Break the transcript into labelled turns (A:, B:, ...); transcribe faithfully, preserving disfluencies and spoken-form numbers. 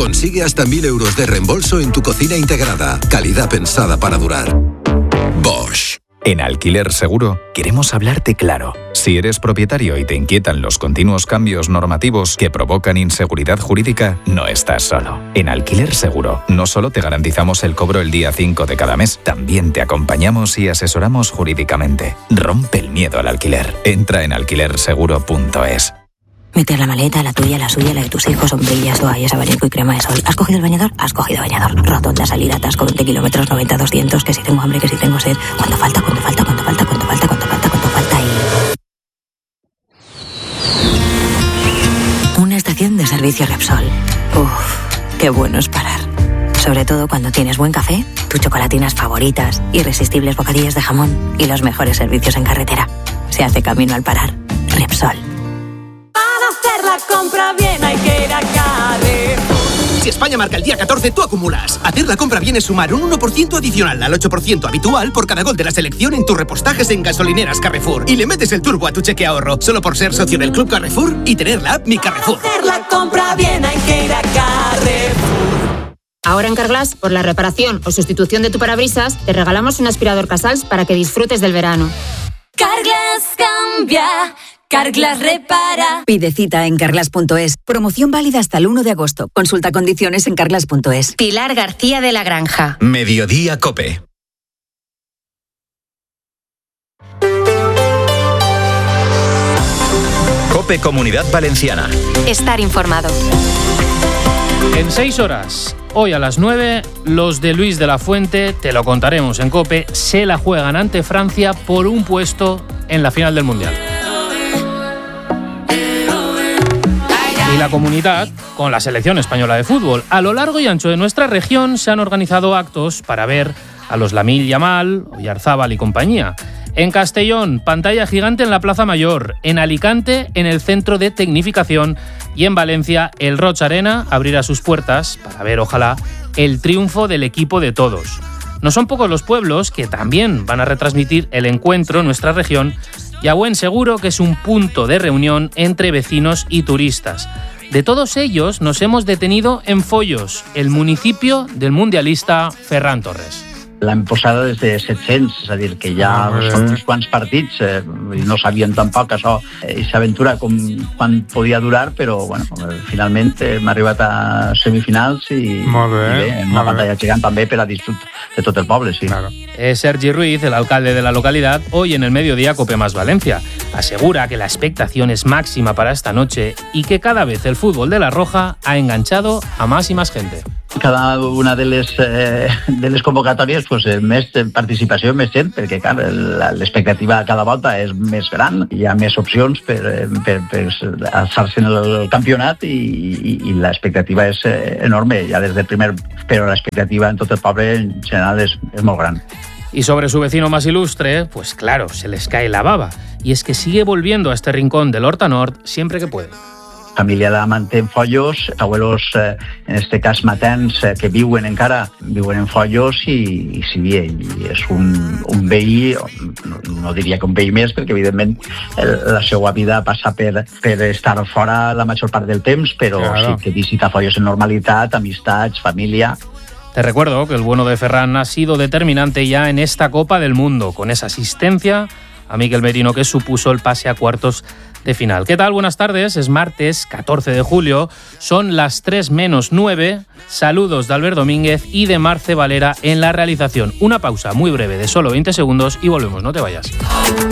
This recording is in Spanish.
A: Consigue hasta mil euros de reembolso en tu cocina integrada. Calidad pensada para durar. Bosch.
B: En Alquiler Seguro queremos hablarte claro. Si eres propietario y te inquietan los continuos cambios normativos que provocan inseguridad jurídica, no estás solo. En Alquiler Seguro no solo te garantizamos el cobro el día cinco de cada mes, también te acompañamos y asesoramos jurídicamente. Rompe el miedo al alquiler. Entra en alquiler seguro punto es.
C: Meter la maleta, la tuya, la suya, la de tus hijos, sombrillas, toallas, abanico y crema de sol. ¿Has cogido el bañador? Has cogido bañador. Rotonda, salida, atasco, veinte kilómetros, noventa, doscientos, que si tengo hambre, que si tengo sed. ¿Cuánto falta? ¿Cuánto falta? ¿Cuánto falta? ¿Cuánto falta? ¿Cuánto falta? ¿Cuánto falta? Y... una estación de servicio Repsol. Uff, qué bueno es parar. Sobre todo cuando tienes buen café, tus chocolatinas favoritas, irresistibles bocadillos de jamón y los mejores servicios en carretera. Se hace camino al parar. Repsol.
D: La compra bien hay que ir a Carrefour.
E: Si España marca el día catorce, tú acumulas. Hacer la compra bien es sumar un uno por ciento adicional al ocho por ciento habitual por cada gol de la selección en tus repostajes en gasolineras Carrefour. Y le metes el turbo a tu cheque ahorro, solo por ser socio del Club Carrefour y tener la app Mi Carrefour.
D: Para hacer la compra bien hay que ir a Carrefour.
F: Ahora en Carglass, por la reparación o sustitución de tu parabrisas, te regalamos un aspirador Casals para que disfrutes del verano.
D: Carglass cambia. Carglass repara.
G: Pide cita en carglass punto es. Promoción válida hasta el uno de agosto. Consulta condiciones en carglass punto es.
H: Pilar García de la Granja.
B: Mediodía Cope. Cope Comunidad Valenciana.
H: Estar informado.
I: En seis horas, hoy a las nueve, los de Luis de la Fuente, te lo contaremos en Cope, se la juegan ante Francia por un puesto en la final del Mundial. Y la comunidad con la selección española de fútbol. A lo largo y ancho de nuestra región se han organizado actos para ver a los Lamil Yamal, Oyarzábal y compañía. En Castellón, pantalla gigante en la Plaza Mayor. En Alicante, en el Centro de Tecnificación. Y en Valencia, el Roig Arena abrirá sus puertas para ver, ojalá, el triunfo del equipo de todos. No son pocos los pueblos que también van a retransmitir el encuentro en nuestra región, y a buen seguro que es un punto de reunión entre vecinos y turistas. De todos ellos nos hemos detenido en Foios, el municipio del mundialista Ferran Torres.
J: L'hem posada des de set-cents, és a dir, que ja ah, són uns quants partits, eh, no sabien tampoc això, aquesta aventura com quan podia durar, però bueno, finalment hem arribat a semifinals i,
I: molt bé,
J: i bé, en una batalla gegant també per a disfrut de tot el poble, sí.
I: Claro. Es Sergi Ruiz, el alcalde de la localidad, hoy en el mediodía Cope Más Valencia. Asegura que la expectación es máxima para esta noche y que cada vez el fútbol de la Roja ha enganchado a más y más gente.
J: Cada una de les, eh, de les convocatòries pues, més participació, més gent, perquè clar, l'expectativa cada volta és més gran, hi ha més opcions per, per, per alçar-se en el campionat i, i, i l'expectativa és enorme, ja des del primer, però l'expectativa en tot el poble en general és, és molt gran.
I: Y sobre su vecino más ilustre, pues claro, se les cae la baba, y es que sigue volviendo a este rincón del Horta Nord siempre que puede.
J: Família de manté en Foios, abuelos, eh, en este cas materns, eh, que viuen encara, viuen en Foios i, i sí, i és un, un veí, no, no diria que un veí més, perquè evidentment el, la seva vida passa per, per estar fora la major part del temps, però claro, sí que visita Foios en normalitat, amistats, família.
I: Te recuerdo que el bueno de Ferran ha sido determinante ya en esta Copa del Mundo, con esa asistencia a Miquel Merino que supuso el pase a cuartos de final. ¿Qué tal? Buenas tardes. Es martes catorce de julio. Son las tres menos nueve. Saludos de Albert Domínguez y de Marce Valera en la realización. Una pausa muy breve de solo veinte segundos y volvemos. No te vayas.